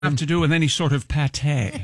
have to do with any sort of pate.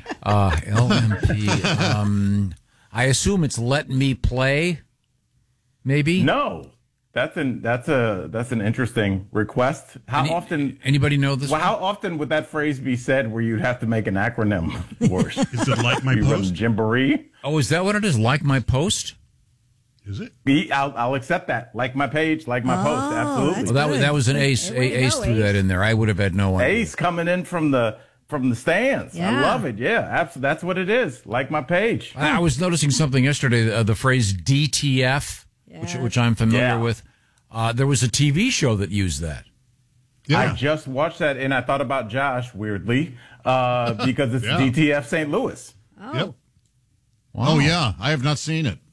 LMP. I assume it's Let Me Play, maybe? No. That's an interesting request. Anybody know this? Well, how often would that phrase be said where you'd have to make an acronym for it? Is it Like My You run Post? Jamboree? Oh, is that what it is? Like My Post? Is it? I'll accept that. Like my page, like my post. Absolutely. Well, that was an ace. Ace threw that in there. I would have had no idea. Ace coming in from the stands. Yeah. I love it. Yeah, absolutely. That's what it is. Like my page. I was noticing something yesterday. The phrase DTF, which I'm familiar with. There was a TV show that used that. Yeah. I just watched that and I thought about Josh weirdly because it's DTF St. Louis. Oh. Yep. Wow. Oh, yeah. I have not seen it.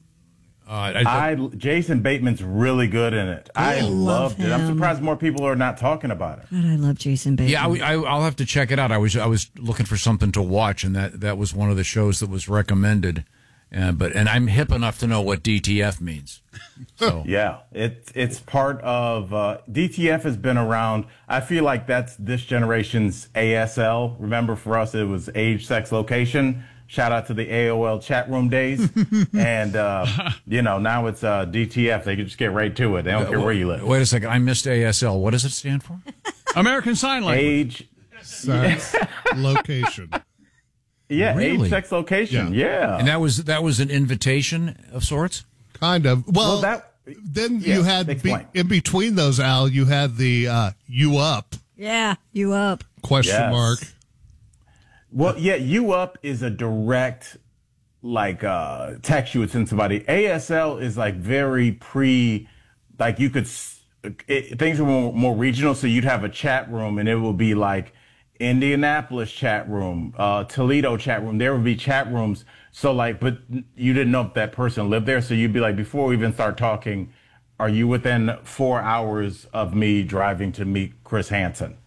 Jason Bateman's really good in it. I loved it. I'm him. surprised more people are not talking about it. God, I love Jason Bateman. Yeah, I'll have to check it out. I was looking for something to watch, and that was one of the shows that was recommended. And I'm hip enough to know what DTF means. So Yeah, it's part of DTF has been around. I feel like that's this generation's ASL. Remember, for us, it was age, sex, location. Shout out to the AOL chat room days. And, now it's DTF. They can just get right to it. They don't care where you live. Wait a second. I missed ASL. What does it stand for? American Sign Language. Age, Sex, location. Really? age, sex, location. Yeah. And that was an invitation of sorts? Kind of. Well, then you had, explain. in between those, Al, you had the you up Yeah, you up. question mark. Well, yeah, you up is a direct, text you would send somebody. ASL is very you could, things are more regional. So you'd have a chat room and it will be like Indianapolis chat room, Toledo chat room. There would be chat rooms. So but you didn't know if that person lived there. So you'd be like, before we even start talking, are you within 4 hours of me driving to meet Chris Hansen?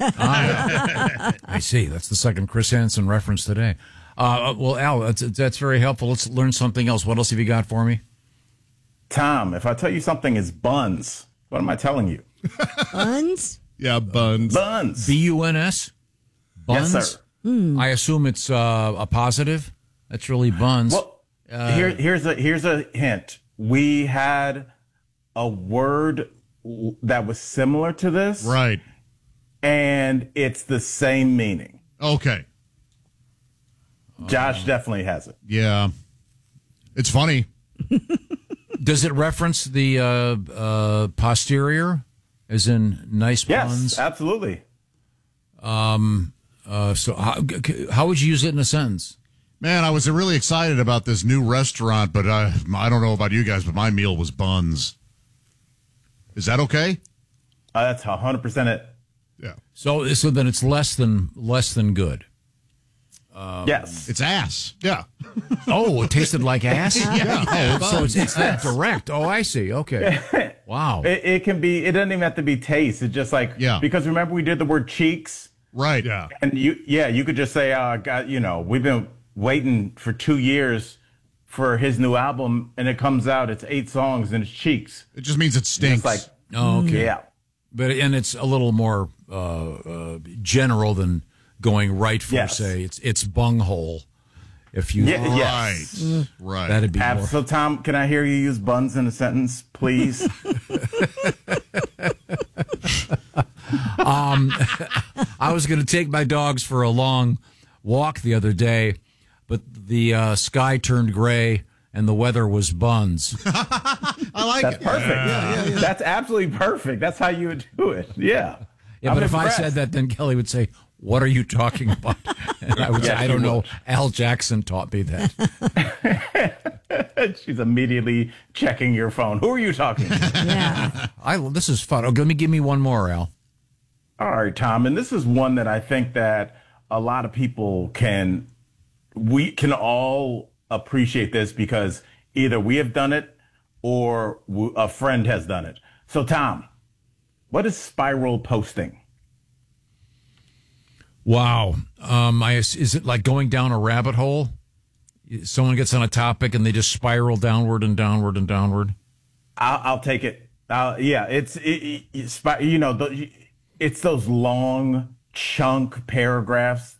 I see. That's the second Chris Hansen reference today. Well, Al, that's very helpful. Let's learn something else. What else have you got for me? Tom, if I tell you something is buns, what am I telling you? Buns? Yeah, buns. Buns. BUNS? Buns? Yes, sir. I assume it's a positive. That's really buns. Well, here's a hint. We had a word that was similar to this. Right. And it's the same meaning. Okay. Josh definitely has it. Yeah. It's funny. Does it reference the posterior, as in nice buns? Yes, absolutely. So how would you use it in a sentence? Man, I was really excited about this new restaurant, but I don't know about you guys, but my meal was buns. Is that okay? That's 100% it. Yeah. So then it's less than good. Yes. It's ass. Yeah. Oh, it tasted like ass? Yeah. So it's that direct. Oh, I see. Okay. Wow. It can be, it doesn't even have to be taste. It's just because remember we did the word cheeks? Right. Yeah. And you could just say, we've been waiting for 2 years for his new album, and it comes out, it's 8 songs, and it's cheeks. It just means it stinks. It's okay. Yeah. And it's a little more general than going right for, say, it's bunghole. If you Right. That'd be more. So, Tom, can I hear you use buns in a sentence, please? I was going to take my dogs for a long walk the other day, but the sky turned gray and the weather was buns. I like That's it. perfect. Yeah. That's absolutely perfect. That's how you would do it. Yeah. Yeah, I'm but if impressed. I said that, then Kelly would say, "What are you talking about?" And I would say, "I don't know. Al Jackson taught me that." She's immediately checking your phone. Who are you talking to? Yeah. This is fun. Oh, give me one more, Al. All right, Tom. And this is one that I think that a lot of people we can all appreciate this because either we have done it or a friend has done it. So, Tom, what is spiral posting? Wow. Is it like going down a rabbit hole? Someone gets on a topic and they just spiral downward and downward and downward. I'll take it. It's those long chunk paragraphs